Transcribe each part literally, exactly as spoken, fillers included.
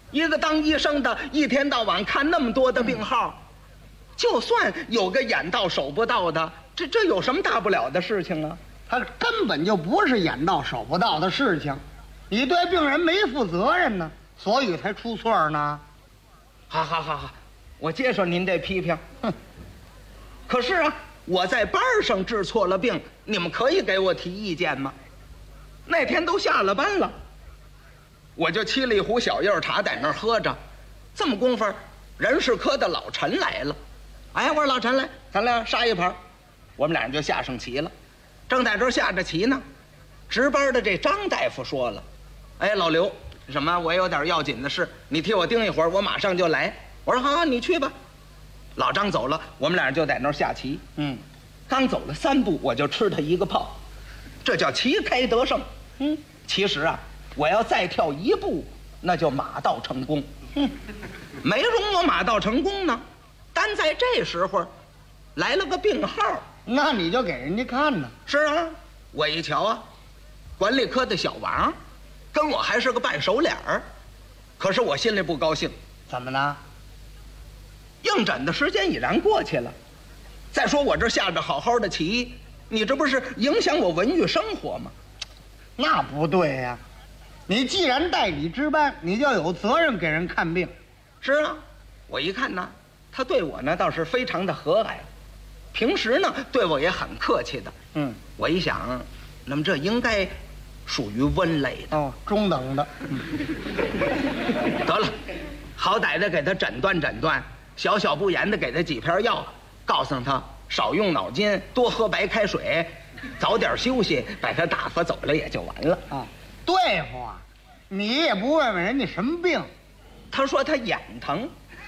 一个当医生的，一天到晚看那么多的病号，嗯、就算有个眼到手不到的，这这有什么大不了的事情啊？ 他根本就不是眼到手不到的事情，你对病人没负责任呢，所以才出错呢。 好好好好，我接受您这批评。哼，可是啊，我在班上治错了病，你们可以给我提意见吗？那天都下了班了，我就沏了一壶小叶茶在那儿喝着，这么功夫，人事科的老陈来了。哎，我说老陈来，咱俩杀一盘。我们俩人就下上棋了。正在这儿下着棋呢，值班的这张大夫说了：“哎，老刘，什么？我有点要紧的事，你替我盯一会儿，我马上就来。”我说：“好好，你去吧。”老张走了，我们俩人就在那儿下棋。嗯，刚走了三步，我就吃他一个炮，这叫旗开得胜。嗯，其实啊，我要再跳一步，那就马到成功。嗯，没容我马到成功呢，单在这时候，来了个病号。 那你就给人家看呢。 是啊，我一瞧啊，管理科的小王，跟我还是个半熟脸儿，可是我心里不高兴。 怎么呢？ 应诊的时间已然过去了，再说我这下着好好的棋，你这不是影响我文娱生活吗？ 那不对呀、啊，你既然代理值班，你就有责任给人看病。 是啊，我一看呢，他对我呢倒是非常的和蔼。平时呢，对我也很客气的。嗯，我一想，那么这应该属于温类的哦，中等的。嗯、 得了，好歹的给他诊断诊断，小小不言的给他几片药，告诉他少用脑筋，多喝白开水，早点休息，把他打发走了也就完了啊。 对付啊，你也不问问人家什么病， 他说他眼疼。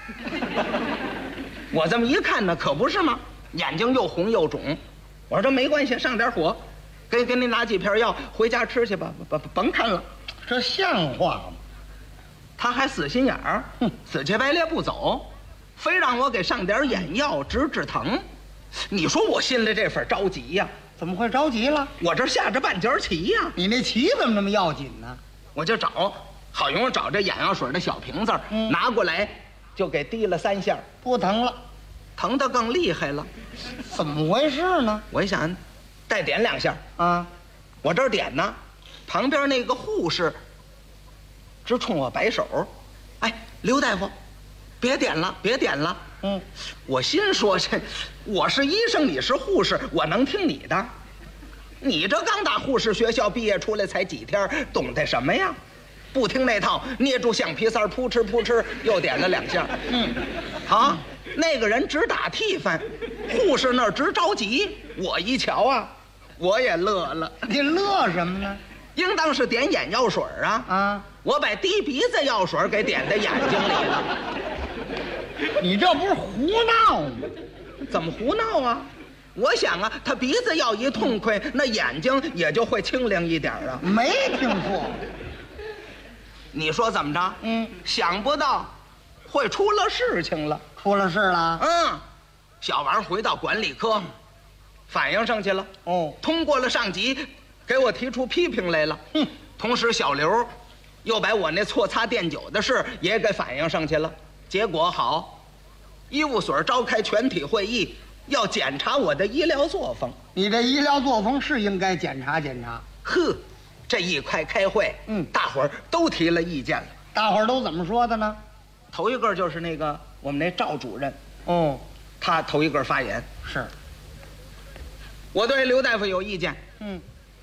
我这么一看呢，可不是吗？眼睛又红又肿，我说这没关系，上点火，给给你拿几片药回家吃去吧，甭甭看了， 这像话吗？ 他还死心眼儿，死乞白赖不走，非让我给上点眼药治治疼。你说我心里这份着急呀、 啊？怎么会着急了？ 我这下着半截棋呀、啊。 你那棋怎么那么要紧呢？ 我就找，好容易找这眼药水的小瓶子、嗯，拿过来就给滴了三下， 不疼了。 疼得更厉害了， 怎么回事呢？ 我一想，再点两下啊！ 我这儿点呢，旁边那个护士直冲我摆手：“哎，刘大夫，别点了，别点了。”嗯，我心说这我是医生，你是护士，我能听你的？你这刚打护士学校毕业出来才几天，懂得什么呀？不听那套，捏住橡皮塞，扑哧扑哧又点了两下。嗯，好。那个人直打替分，护士那儿直着急。我一瞧啊，我也乐了。 你乐什么呢？ 应当是点眼药水啊！啊，我把滴鼻子药水给点在眼睛里了。 你这不是胡闹吗？ 怎么胡闹啊？我想啊，他鼻子要一痛快，那眼睛也就会清亮一点啊。 没听说。 你说怎么着？嗯，想不到会出了事情了。 出了事了。 嗯，小王回到管理科，反映上去了。哦，通过了上级，给我提出批评来了。哼，同时小刘又把我那错擦垫酒的事也给反映上去了。结果好，医务所召开全体会议，要检查我的医疗作风。 你这医疗作风是应该检查检查。 呵，这一块开会，嗯，大伙儿都提了意见了。 大伙儿都怎么说的呢？ 头一个就是那个我们那赵主任，哦，他头一个发言。 是， 我对刘大夫有意见。嗯，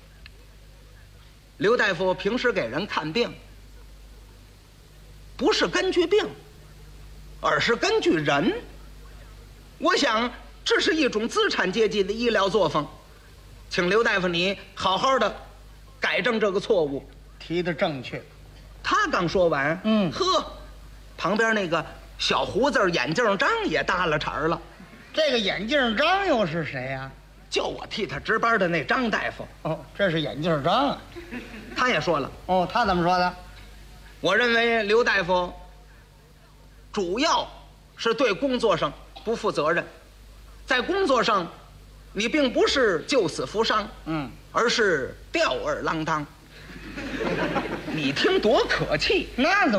刘大夫平时给人看病，不是根据病，而是根据人。我想这是一种资产阶级的医疗作风，请刘大夫你好好的改正这个错误。 提的正确。 他刚说完，嗯，呵。旁边那个小胡子眼镜张也搭了茬了。 这个眼镜张又是谁呀、啊？ 就我替他值班的那张大夫。 哦，这是眼镜张啊。 他也说了。 哦，他怎么说的？ 我认为刘大夫主要是对工作上不负责任，在工作上你并不是救死扶伤，嗯，而是吊儿郎当。你听多可气。 那怎么